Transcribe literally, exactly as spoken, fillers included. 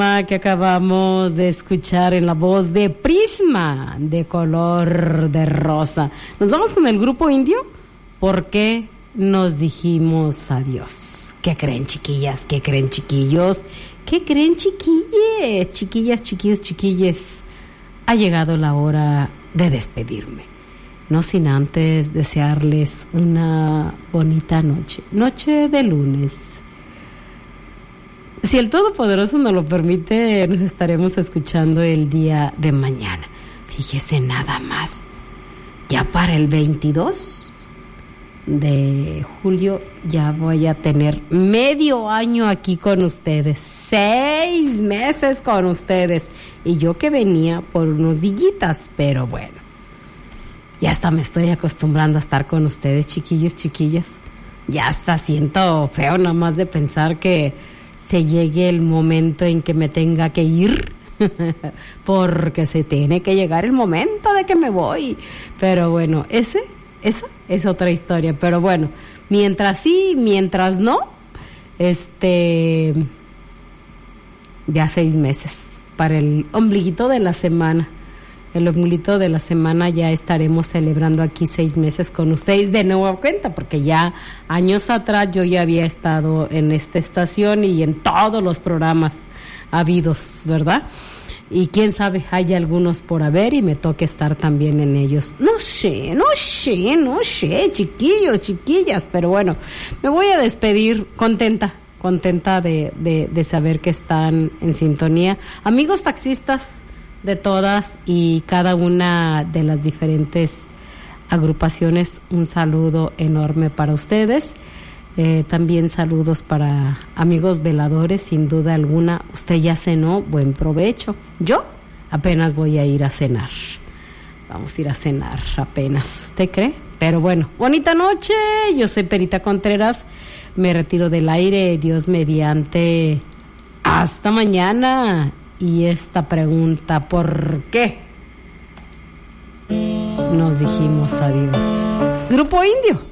Que acabamos de escuchar en la voz de Prisma, de color de rosa. Nos vamos con el grupo Indio porque nos dijimos adiós. ¿Qué creen, chiquillas? ¿Qué creen, chiquillos? ¿Qué creen, chiquilles? Chiquillas, chiquillos, chiquilles. Ha llegado la hora de despedirme. No sin antes desearles una bonita noche. Noche de lunes. Si el Todopoderoso nos lo permite, nos estaremos escuchando el día de mañana. Fíjese nada más. Ya para el veintidós de julio ya voy a tener medio año aquí con ustedes. Seis meses con ustedes. Y yo que venía por unos dillitas, pero bueno. Ya hasta me estoy acostumbrando a estar con ustedes, chiquillos, chiquillas. Ya hasta siento feo nada más de pensar que se llegue el momento en que me tenga que ir, porque se tiene que llegar el momento de que me voy. Pero bueno, ese, esa es otra historia. Pero bueno, mientras sí, mientras no, este, ya seis meses para el ombliguito de la semana. El ombliguito de la semana ya estaremos celebrando aquí seis meses con ustedes de nueva cuenta, porque ya años atrás yo ya había estado en esta estación y en todos los programas habidos, ¿verdad? Y quién sabe, hay algunos por haber y me toca estar también en ellos. No sé, no sé, no sé, chiquillos, chiquillas, pero bueno, me voy a despedir contenta, contenta de, de, de saber que están en sintonía. Amigos taxistas, de todas y cada una de las diferentes agrupaciones, un saludo enorme para ustedes. Eh, también saludos para amigos veladores, sin duda alguna. Usted ya cenó, buen provecho. Yo apenas voy a ir a cenar. Vamos a ir a cenar apenas, ¿usted cree? Pero bueno, bonita noche. Yo soy Perita Contreras. Me retiro del aire, Dios mediante. Hasta mañana. Y esta pregunta, ¿por qué nos dijimos adiós? Grupo Indio.